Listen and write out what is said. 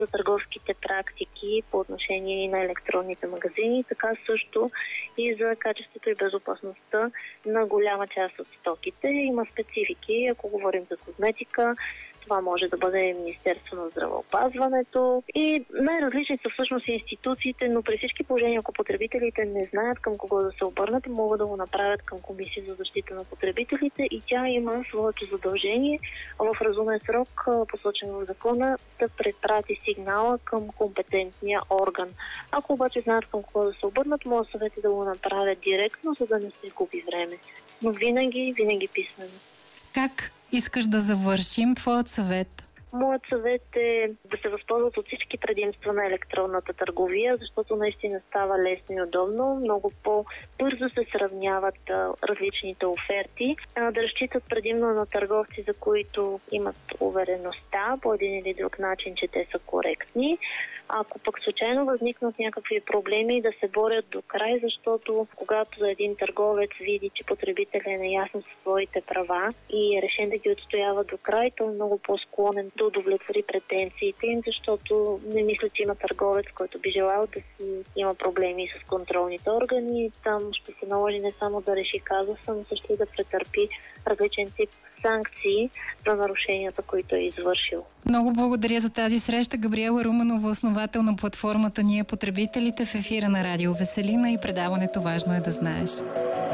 за търговските практики по отношение на електронните магазини, така също и за качеството и безопасността на голяма част от стоките. Има специфики, ако говорим за козметика, това може да бъде Министерство на здравеопазването и най-различни са всъщност институциите, но при всички положения, ако потребителите не знаят към кого да се обърнат, могат да го направят към Комисия за защита на потребителите и тя има своето задължение в разумен срок, посочен в закона, да препрати сигнала към компетентния орган. Ако обаче знаят към кого да се обърнат, може съвети да го направят директно, за да не се губи време. Но винаги писмено. Как искаш да завършим твоят съвет? Моят съвет е да се възползват от всички предимства на електронната търговия, защото наистина става лесно и удобно. Много по-бързо се сравняват различните оферти. Да разчитат предимно на търговци, за които имат увереността по един или друг начин, че те са коректни. Ако пък случайно възникнат някакви проблеми, да се борят до край, защото когато един търговец види, че потребителят е наясно със своите права и е решен да ги отстоява до край, той е много по-склонен да удовлетвори претенциите им, защото не мисля, че има търговец, който би желал да си има проблеми с контролните органи. Там ще се наложи не само да реши казуса, но също и да претърпи различен тип санкции за нарушенията, които е извършил. Много благодаря за тази среща. Габриела Руменова, основател на платформата Ние потребителите, в ефира на Радио Веселина и предаването "Важно е да знаеш".